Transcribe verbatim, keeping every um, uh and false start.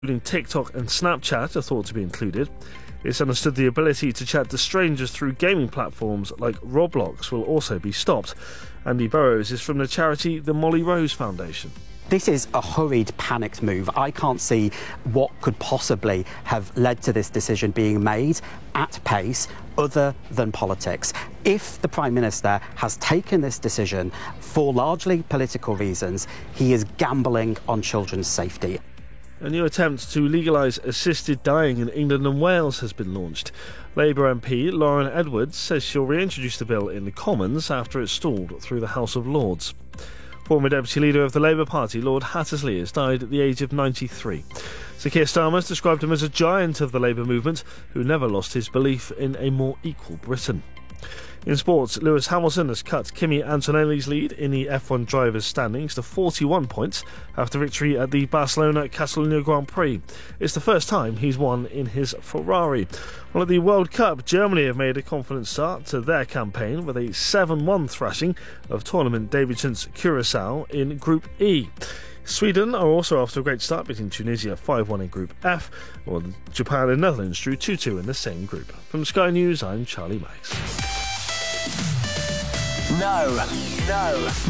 including TikTok and Snapchat, are thought to be included. It's understood the ability to chat to strangers through gaming platforms like Roblox will also be stopped. Andy Burrows is from the charity the Molly Rose Foundation. This is a hurried, panicked move. I can't see what could possibly have led to this decision being made at pace other than politics. If the Prime Minister has taken this decision for largely political reasons, he is gambling on children's safety. A new attempt to legalise assisted dying in England and Wales has been launched. Labour M P Lauren Edwards says she'll reintroduce the bill in the Commons after it stalled through the House of Lords. Former Deputy Leader of the Labour Party, Lord Hattersley, has died at the age of ninety-three. Sir Keir Starmer has described him as a giant of the Labour movement who never lost his belief in a more equal Britain. In sports, Lewis Hamilton has cut Kimi Antonelli's lead in the F one drivers' standings to forty-one points after victory at the Barcelona Catalunya Grand Prix. It's the first time he's won in his Ferrari. Well, at the World Cup, Germany have made a confident start to their campaign with a seven one thrashing of tournament debutants Curaçao in Group E. Sweden are also off to a great start, beating Tunisia five one in Group F, while Japan and Netherlands drew two two in the same group. From Sky News, I'm Charlie Max. No, no,